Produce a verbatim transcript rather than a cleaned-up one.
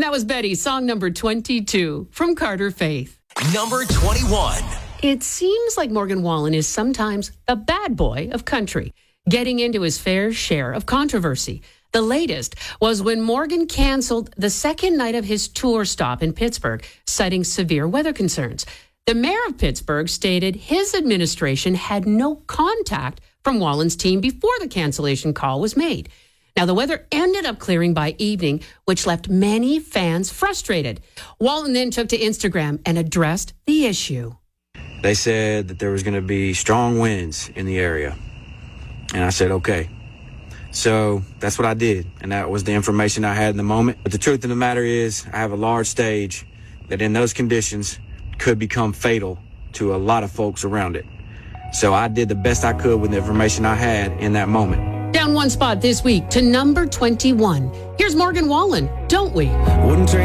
And that was Betty, song number twenty-two from Carter Faith. Number twenty-one. It seems like Morgan Wallen is sometimes the bad boy of country, getting into his fair share of controversy. The latest was when Morgan canceled the second night of his tour stop in Pittsburgh, citing severe weather concerns. The mayor of Pittsburgh stated his administration had no contact from Wallen's team before the cancellation call was made. Now, the weather ended up clearing by evening, which left many fans frustrated. Wallen then took to Instagram and addressed the issue. They said that there was going to be strong winds in the area. And I said, okay. So that's what I did. And that was the information I had in the moment. But the truth of the matter is, I have a large stage that in those conditions could become fatal to a lot of folks around it. So I did the best I could with the information I had in that moment. Down one spot this week to number twenty-one. Here's Morgan Wallen, Don't We? Wouldn't trade